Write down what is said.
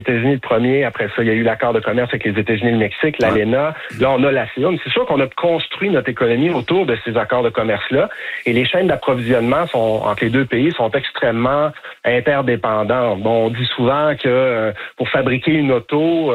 États-Unis le premier, après ça, il y a eu l'accord de commerce avec les États-Unis et le Mexique, l'ALENA. Là, on a l'ASEAN. C'est sûr qu'on a construit notre économie autour de ces accords de commerce-là. Et les chaînes d'approvisionnement entre les deux pays sont extrêmement interdépendantes. Bon, on dit souvent que pour fabriquer une auto,